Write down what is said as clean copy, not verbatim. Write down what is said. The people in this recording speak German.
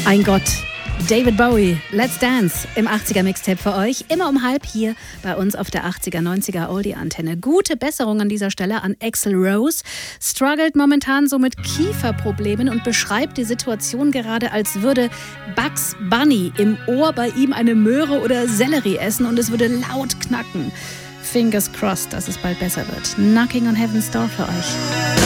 Ein Gott. David Bowie, Let's Dance im 80er-Mixtape für euch. Immer um 12 hier bei uns auf der 80er-90er Oldie-Antenne. Gute Besserung an dieser Stelle an Axl Rose. Struggelt momentan so mit Kieferproblemen und beschreibt die Situation gerade, als würde Bugs Bunny im Ohr bei ihm eine Möhre oder Sellerie essen und es würde laut knacken. Fingers crossed, dass es bald besser wird. Knocking on Heaven's Door für euch.